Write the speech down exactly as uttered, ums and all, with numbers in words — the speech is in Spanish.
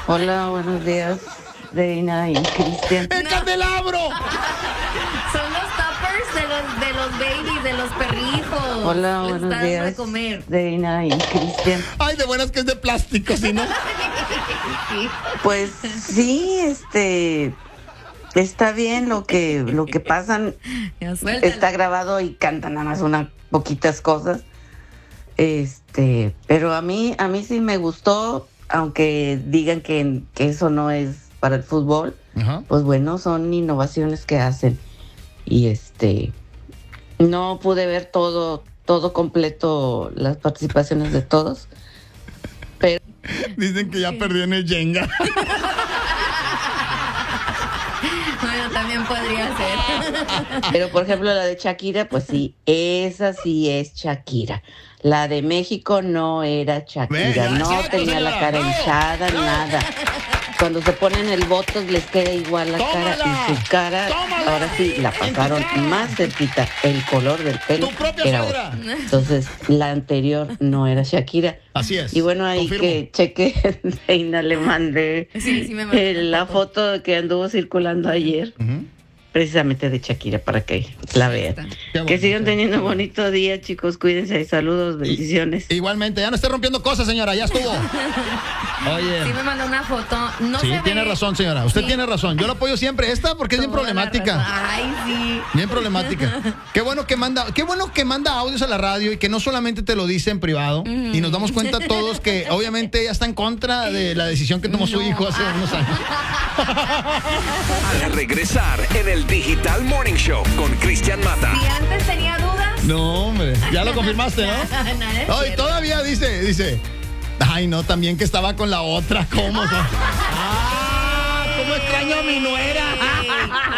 Hola, buenos días, Reina y Cristian. ¡El candelabro! Son los toppers de los, de los babies, de los perrijos. Hola, Les buenos está dando días, de comer. Reina y Cristian. Ay, de buenas que es de plástico, ¿sí, no? Sí. Pues sí, este, está bien lo que, lo que pasan. Ya suéltala. Está grabado y cantan nada más unas poquitas cosas. Este, pero a mí, a mí sí me gustó, aunque digan que, que eso no es para el fútbol. Ajá. Pues bueno, son innovaciones que hacen. Y este, no pude ver todo, todo completo, las participaciones de todos. Pero Dicen que ya perdió en el Jenga. Bueno, también podría ser. Pero, por ejemplo, la de Shakira, pues sí, esa sí es Shakira. La de México no era Ve, Shakira, ya, no exacto, tenía la señora. cara Bravo, hinchada, bravo. nada. Cuando se ponen el botox les queda igual la Tómala, cara y su cara, tómala. ahora sí, la En tu pasaron cara. más cerquita. El color del pelo Tu propia era suegra. otro. Entonces, la anterior no era Shakira. Así es. Y bueno, ahí Confirmo. que cheque, Reina, le mandé Sí, sí me mandó eh, una la foto. foto que anduvo circulando ayer. Ujú. Precisamente de Shakira, para que la vean. Está. Qué Que bueno, sigan qué teniendo bueno. bonito día, chicos. Cuídense y saludos, bendiciones. Igualmente, ya no esté rompiendo cosas, señora, ya estuvo. Oye. Sí me mandó una foto. No Sí, se tiene ve. razón, señora. Usted Sí. tiene razón. Yo lo apoyo siempre. Esta porque es bien Toda la problemática. razón. Ay, sí. Bien problemática. Qué bueno que manda, qué bueno que manda audios a la radio y que no solamente te lo dice en privado. Y nos damos cuenta todos que obviamente ella está en contra de la decisión que tomó su No. hijo hace unos años. Al regresar en el Digital Morning Show con Cristian Mata. Si antes tenía dudas. No, hombre. Ya lo confirmaste, ¿no? Nada es No, y cierto. todavía dice, dice. Ay, no, también que estaba con la otra. ¿Cómo? Ah, cómo extraño a mi nuera.